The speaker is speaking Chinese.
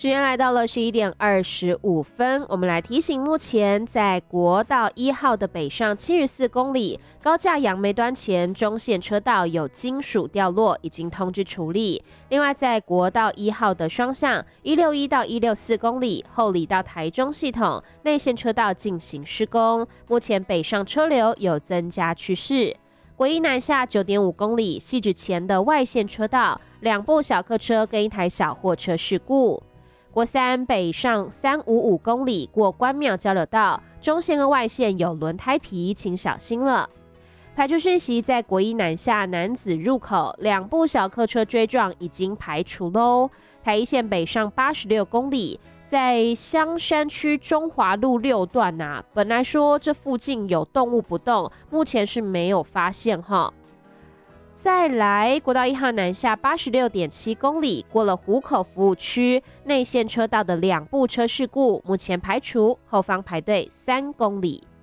时间来到了11:25，我们来提醒，目前在国道1号的北上74公里高架杨梅端前中线车道有金属掉落，已经通知处理。另外，在国道1号的双向161到164公里后里到台中系统内线车道进行施工，目前北上车流有增加趋势。国一南下9.5公里汐止前的外线车道2部小客车跟1台小货车事故。国三北上355公里过关庙交流道，中线跟外线有轮胎皮，请小心了。排除讯息，在国一南下南子入口2部小客车追撞已经排除喽。台一线北上86公里，在香山区中华路6段本来说这附近有动物不动，目前是没有发现哈。再来，国道1号南下86.7公里，过了湖口服务区内线车道的2部车事故，目前排除，后方排队3公里。